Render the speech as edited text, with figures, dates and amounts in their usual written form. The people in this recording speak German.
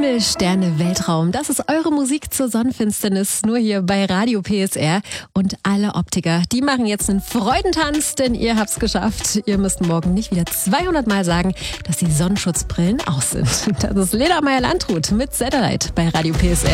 Himmel, Sterne, Weltraum. Das ist eure Musik zur Sonnenfinsternis, nur hier bei Radio PSR. Und alle Optiker, die machen jetzt einen Freudentanz, denn ihr habt's geschafft. Ihr müsst morgen nicht wieder 200 Mal sagen, dass die Sonnenschutzbrillen aus sind. Das ist Ledermeier Landrut mit Satellite bei Radio PSR.